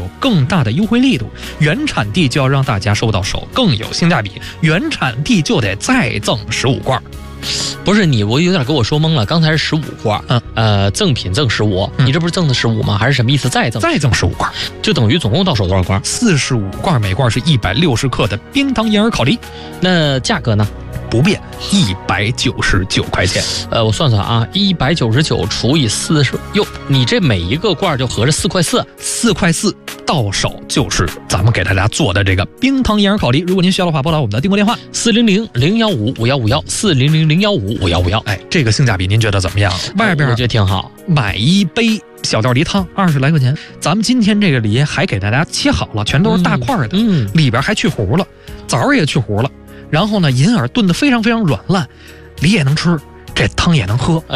有更大的优惠力度，原产地就要让大家收到手更有性价比，原产地就得再赠15罐。 不是你，我有点给我说懵了。刚才是15罐，赠品赠15，你这不是赠的15吗？还是什么意思？再赠 15罐， 就等于总共到手多少罐 ？45罐，每罐是160克的冰糖银耳烤梨。 那价格呢？ 不变，199块钱。 我算算啊，199除以40，哟，你这每一个罐就合着4块4，4 块4。到手就是咱们给大家做的这个冰糖银耳烤梨。如果您需要的话，拨打我们的订购电话 400-015-5151，400-015-5151。 哎，这个性价比您觉得怎么样？外边我觉得挺好， 买一杯小吊梨汤20来块钱，咱们今天这个梨还给大家切好了，全都是大块的，里边还去核了，枣也去核了，然后呢，银耳炖得非常非常软烂，梨也能吃，这汤也能喝。